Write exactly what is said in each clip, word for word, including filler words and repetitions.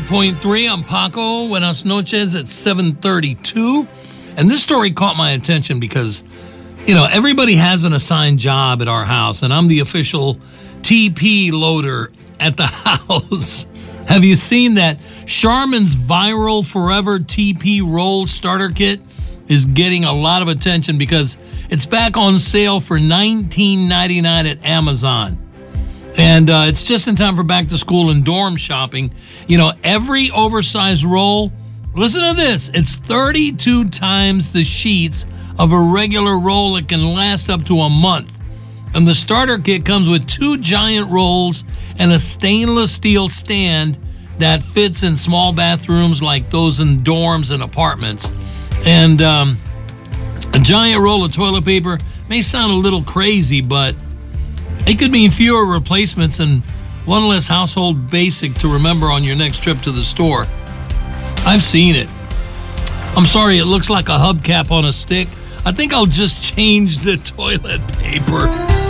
point three. I'm Paco. Buenas noches at seven thirty-two. And this story caught my attention because, you know, everybody has an assigned job at our house, and I'm the official T P loader at the house. Have you seen that? Charmin's viral Forever T P Roll Starter Kit is getting a lot of attention because it's back on sale for nineteen ninety-nine at Amazon. And uh, it's just in time for back to school and dorm shopping. You know, every oversized roll, listen to this, it's thirty-two times the sheets of a regular roll. It can last up to a month. And the starter kit comes with two giant rolls and a stainless steel stand that fits in small bathrooms like those in dorms and apartments. And um, a giant roll of toilet paper may sound a little crazy, but it could mean fewer replacements and one less household basic to remember on your next trip to the store. I've seen it. I'm sorry, it looks like a hubcap on a stick. I think I'll just change the toilet paper.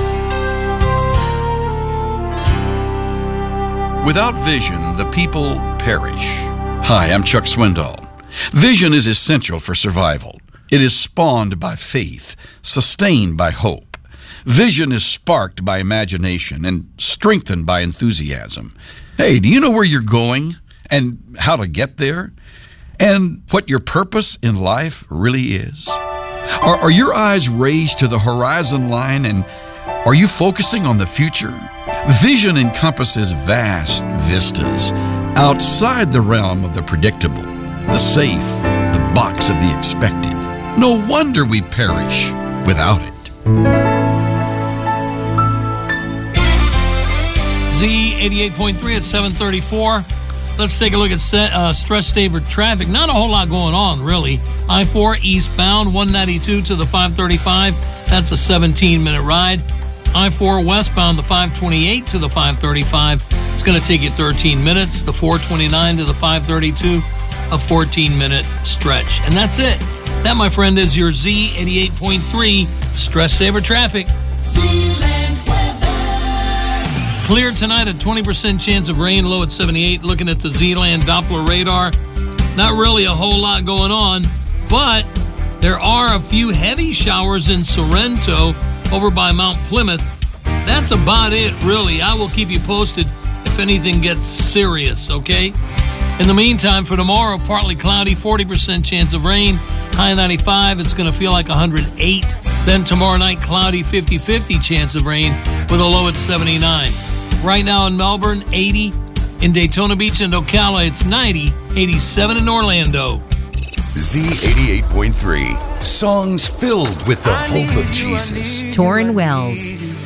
Without vision, the people perish. Hi, I'm Chuck Swindoll. Vision is essential for survival. It is spawned by faith, sustained by hope. Vision is sparked by imagination and strengthened by enthusiasm. Hey, do you know where you're going and how to get there? And what your purpose in life really is? Are, are your eyes raised to the horizon line, and are you focusing on the future? Vision encompasses vast vistas outside the realm of the predictable, the safe, the box of the expected. No wonder we perish without it. Z eighty-eight point three at seven thirty-four. Let's take a look at set, uh, stress-saver traffic. Not a whole lot going on, really. I four eastbound, one ninety-two to the five thirty-five. That's a seventeen-minute ride. I four westbound, the five twenty-eight to the five thirty-five. It's going to take you thirteen minutes. The four twenty-nine to the five thirty-two, a fourteen-minute stretch. And that's it. That, my friend, is your Z eighty-eight point three stress-saver traffic. Zealand weather. Clear tonight, a twenty percent chance of rain, low at seventy-eight. Looking at the Zealand Doppler radar, not really a whole lot going on, but there are a few heavy showers in Sorrento over by Mount Plymouth. That's about it, really. I will keep you posted if anything gets serious, okay? In the meantime, for tomorrow, partly cloudy, forty percent chance of rain, high ninety-five. It's going to feel like one hundred eight. Then tomorrow night, cloudy, fifty-fifty chance of rain with a low at seventy-nine. Right now in Melbourne, eighty. In Daytona Beach and Ocala, it's ninety. eighty-seven in Orlando. Z eighty-eight point three. Songs filled with the hope of Jesus. Torrin Wells.